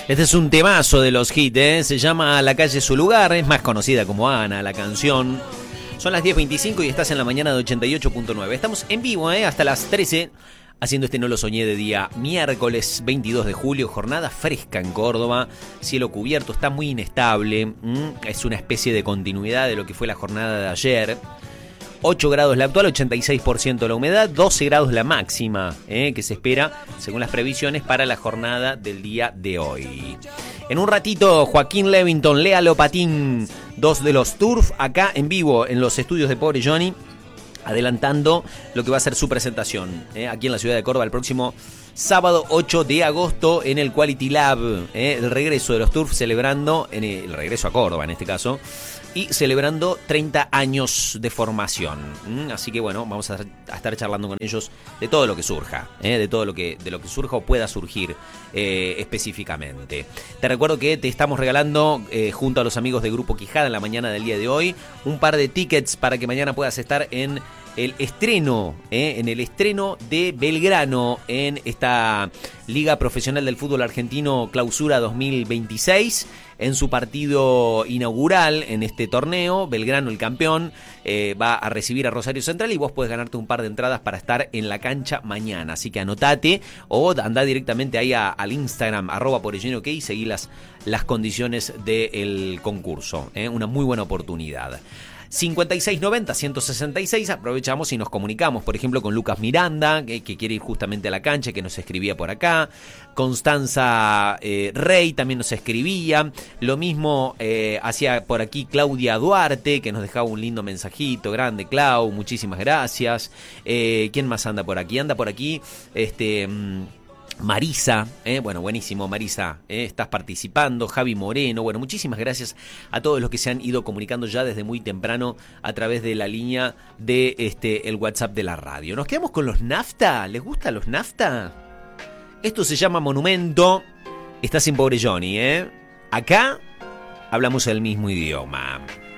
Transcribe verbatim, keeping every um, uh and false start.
Este es un temazo de los hits, ¿eh? Se llama La calle es su lugar, es más conocida como Ana, la canción. Son las diez veinticinco y estás en la mañana de ochenta y ocho punto nueve. Estamos en vivo, ¿eh? Hasta las trece, haciendo este No lo soñé de día miércoles veintidós de julio, jornada fresca en Córdoba, cielo cubierto, está muy inestable, ¿m? Es una especie de continuidad de lo que fue la jornada de ayer. ocho grados la actual, ochenta y seis por ciento la humedad, doce grados la máxima, eh, que se espera, según las previsiones, para la jornada del día de hoy. En un ratito, Joaquín Levington, Léalo Patín, dos de los Turf, acá en vivo en los estudios de Pobre Johnny, adelantando lo que va a ser su presentación, eh, aquí en la ciudad de Córdoba el próximo sábado ocho de agosto en el Quality Lab, eh, el regreso de los Turf, celebrando, en el, el regreso a Córdoba en este caso, y celebrando treinta años de formación. ¿Mm? Así que bueno, vamos a, a estar charlando con ellos de todo lo que surja, ¿eh? de todo lo que, de lo que surja o pueda surgir eh, específicamente. Te recuerdo que te estamos regalando, eh, junto a los amigos de Grupo Quijada en la mañana del día de hoy, un par de tickets para que mañana puedas estar en el estreno, eh, en el estreno de Belgrano en esta Liga Profesional del Fútbol Argentino Clausura dos mil veintiséis, en su partido inaugural en este torneo. Belgrano, el campeón, eh, va a recibir a Rosario Central y vos podés ganarte un par de entradas para estar en la cancha mañana, así que anotate o andá directamente ahí a, al Instagram arroba porellenook y seguí las, las condiciones del concurso, eh, una muy buena oportunidad. cincuenta y seis noventa, ciento sesenta y seis, aprovechamos y nos comunicamos, por ejemplo, con Lucas Miranda, que, que quiere ir justamente a la cancha, que nos escribía por acá. Constanza eh, Rey también nos escribía. Lo mismo eh, hacía por aquí Claudia Duarte, que nos dejaba un lindo mensajito. Grande, Clau, muchísimas gracias. Eh, ¿Quién más anda por aquí? Anda por aquí, este... Mmm, Marisa, eh, bueno, buenísimo Marisa, eh, estás participando, Javi Moreno, bueno, muchísimas gracias a todos los que se han ido comunicando ya desde muy temprano a través de la línea de este el WhatsApp de la radio. Nos quedamos con los Nafta, ¿les gustan los Nafta? Esto se llama Monumento, estás en Pobre Johnny, ¿eh? Acá hablamos el mismo idioma.